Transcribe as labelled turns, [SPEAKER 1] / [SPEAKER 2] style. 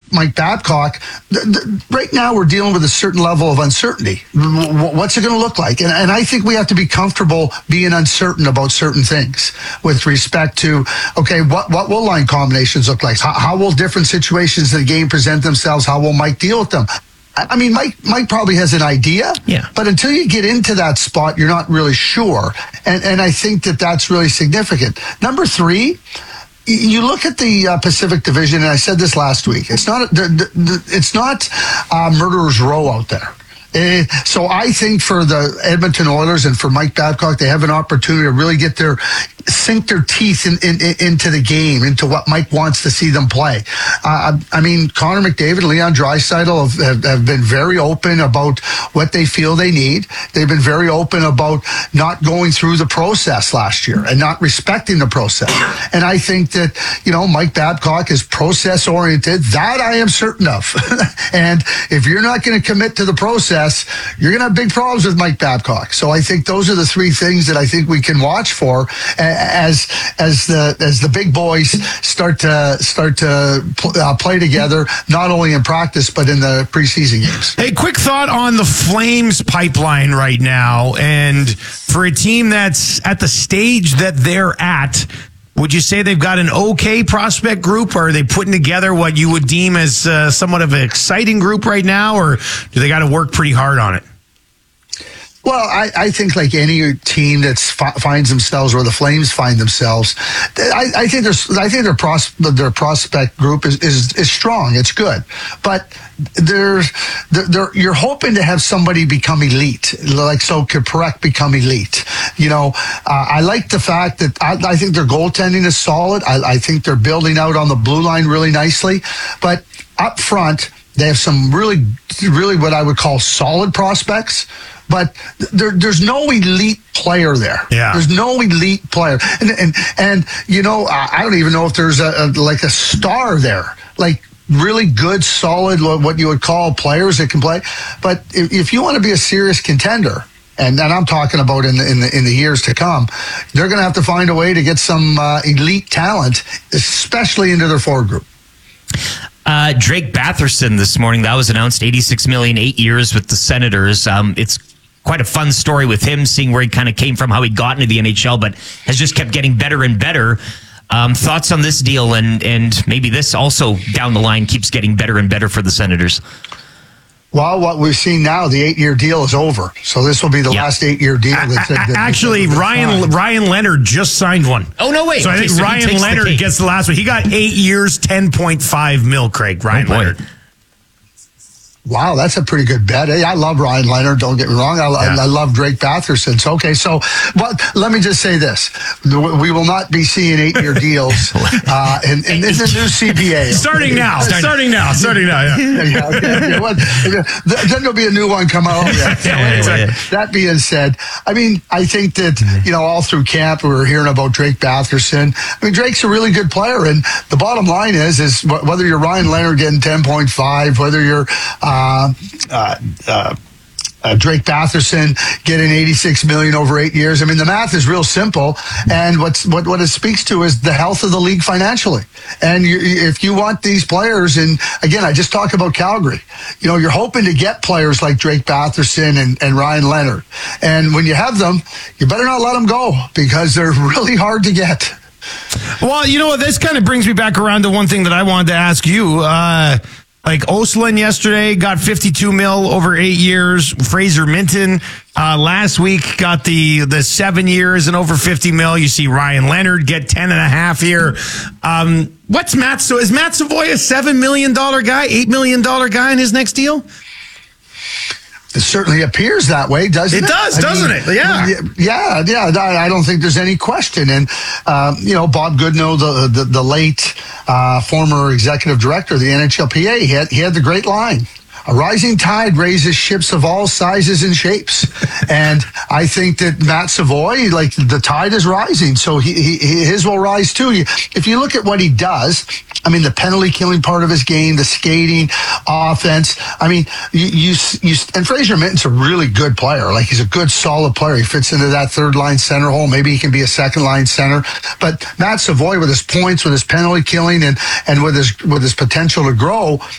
[SPEAKER 1] Mike Babcock, right now we're dealing with a certain level of uncertainty. What's it going to look like? And I think we have to be comfortable being uncertain about certain things with respect to, okay, what will line combinations look like? How will different situations in the game present themselves? How will Mike deal with them? I mean, Mike probably has an idea, but until you get into that spot, you're not really sure. And I think that's really significant. Number 3, you look at the Pacific Division, and I said this last week. It's not murderer's row out there. So I think for the Edmonton Oilers and for Mike Babcock, they have an opportunity to really sink their teeth into the game, into what Mike wants to see them play. I mean, Connor McDavid, Leon Draisaitl have been very open about what they feel they need. They've been very open about not going through the process last year and not respecting the process. And I think that, Mike Babcock is process oriented. That I am certain of. And if you're not going to commit to the process, you're going to have big problems with Mike Babcock. So I think those are the 3 things that I think we can watch for as the big boys start to play together, not only in practice but in the preseason games.
[SPEAKER 2] Hey, quick thought on the Flames pipeline right now, and for a team that's at the stage that they're at, would you say they've got an okay prospect group, or are they putting together what you would deem as somewhat of an exciting group right now, or do they got to work pretty hard on it?
[SPEAKER 1] Well, I think like any team that finds themselves where the Flames find themselves, I think their prospect group is strong. It's good, but you're hoping to have somebody become elite, like so Kaprek become elite. I like the fact that I think their goaltending is solid. I think they're building out on the blue line really nicely, but up front they have some really what I would call solid prospects. But there's no elite player there. Yeah. There's no elite player. And I don't even know if there's a star there. Like really good, solid, what you would call players that can play. But if you want to be a serious contender, and I'm talking about in the years to come, they're going to have to find a way to get some elite talent, especially into their forward group.
[SPEAKER 3] Drake Batherson this morning, that was announced, $86 million, 8 years with the Senators. It's quite a fun story with him, seeing where he kind of came from, how he got into the NHL, but has just kept getting better and better. Thoughts on this deal, and maybe this also down the line keeps getting better and better for the Senators?
[SPEAKER 1] Well, what we've seen now, the 8-year deal is over. So this will be the last 8-year deal.
[SPEAKER 2] Actually, Ryan Leonard just signed one.
[SPEAKER 3] Oh, no way.
[SPEAKER 2] So I think Ryan Leonard gets the last one. He got 8 years, $10.5 million, Craig. Ryan Leonard.
[SPEAKER 1] Wow, that's a pretty good bet. Hey, I love Ryan Leonard, don't get me wrong. I love Drake Batherson. So, okay, let me just say this. We will not be seeing 8-year deals in the new CBA.
[SPEAKER 2] Starting now, yeah.
[SPEAKER 1] Then there'll be a new one come out. That being said, I mean, I think that, all through camp we were hearing about Drake Batherson. I mean, Drake's a really good player, and the bottom line is whether you're Ryan Leonard getting 10.5, whether you're Drake Batherson getting $86 million over 8 years. I mean, the math is real simple, and what it speaks to is the health of the league financially. And if you want these players, and again, I just talk about Calgary, you're hoping to get players like Drake Batherson and Ryan Leonard. And when you have them, you better not let them go, because they're really hard to get.
[SPEAKER 2] Well, this kind of brings me back around to one thing that I wanted to ask you. Like Oslin yesterday got $52 million over 8 years. Fraser Minton last week got the 7 years and over $50 million. You see Ryan Leonard get 10.5 here. What's Matt? So is Matt Savoy a $7 million guy, $8 million guy in his next deal?
[SPEAKER 1] It certainly appears that way, doesn't it?
[SPEAKER 2] It does, doesn't it? Yeah.
[SPEAKER 1] Yeah. I don't think there's any question. And, Bob Goodnow, the late former executive director of the NHLPA, he had the great line. A rising tide raises ships of all sizes and shapes. And I think that Matt Savoy, like, the tide is rising, so his will rise too. If you look at what he does, I mean, the penalty killing part of his game, the skating, offense. I mean, and Fraser Minton's a really good player. Like, he's a good, solid player. He fits into that third line center hole. Maybe he can be a second line center. But Matt Savoy, with his points, with his penalty killing, and with his potential to grow,